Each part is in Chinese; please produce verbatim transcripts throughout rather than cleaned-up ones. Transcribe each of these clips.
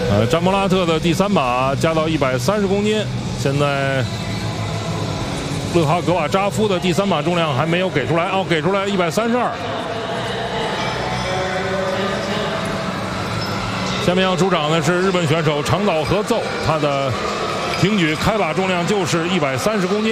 呃，詹姆拉特的第三把加到一百三十公斤，现在勒哈格瓦扎夫的第三把重量还没有给出来哦，给出来一百三十二。下面要出场的是日本选手长岛和奏，他的平举开把重量就是一百三十公斤。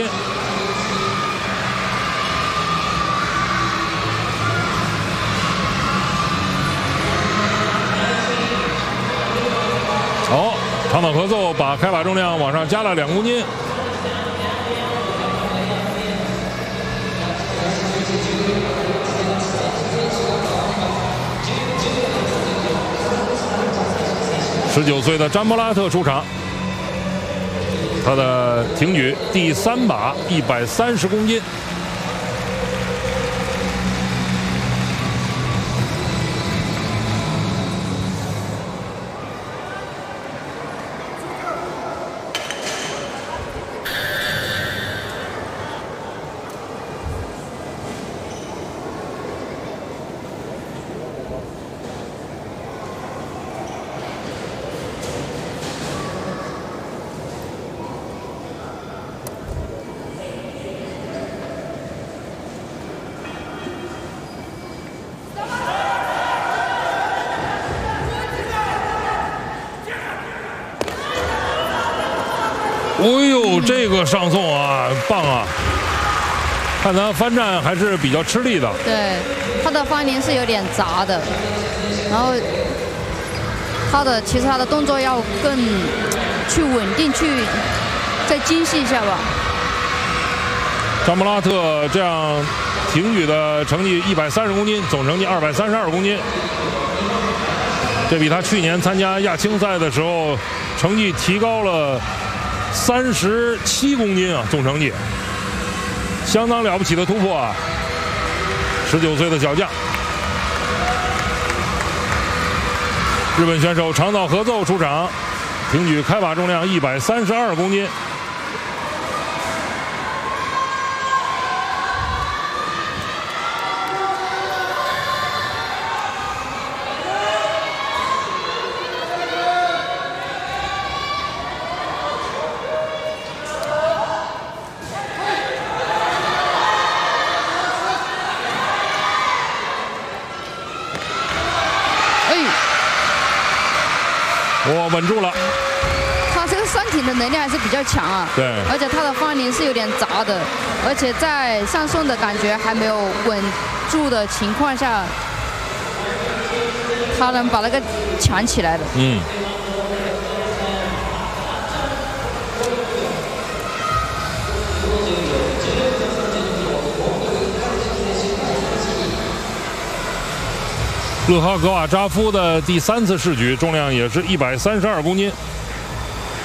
好，长岛和奏把开把重量往上加了两公斤。十九岁的詹姆拉特出场，他的挺举第三把一百三十公斤。哎呦，这个上送啊，棒啊！看他翻站还是比较吃力的。 对，他的翻连是有点杂的，然后他的其实他的动作要更去稳定，去再精细一下吧。 詹姆拉特这样挺举的成绩一百三十公斤，总成绩二百三十二公斤，这比他去年参加亚青赛的时候成绩提高了三十七公斤啊，总成绩相当了不起的突破啊！十九岁的小将，日本选手长岛和奏出场，挺举开把重量一百三十二公斤。我稳住了， 他这个上挺的能力还是比较强啊。 对， 而且他的翻连是有点杂的，而且在上送的感觉还没有稳住的情况下，他能把那个抢起来的。 嗯。勒哈格瓦扎夫的第三次试举重量也是一百三十二公斤。